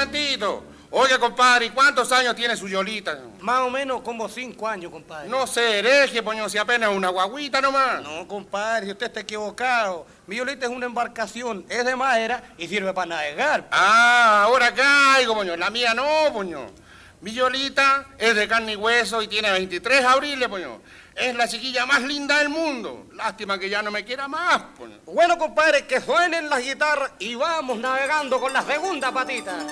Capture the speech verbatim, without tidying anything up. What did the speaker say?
momentito. Oye, compadre, ¿y cuántos años tiene su Yolita? Más o menos como cinco años, compadre. No sé, hereje, poño, si apenas una guaguita nomás. No, compadre, usted está equivocado. Mi Yolita es una embarcación, es de madera y sirve para navegar. Ah, ahora caigo, poño. La mía no, poño. Mi Yolita es de carne y hueso y tiene veintitrés abriles, poño. Es la chiquilla más linda del mundo. Lástima que ya no me quiera más, poño. Bueno, compadre, que suenen las guitarras y vamos navegando con la segunda patita.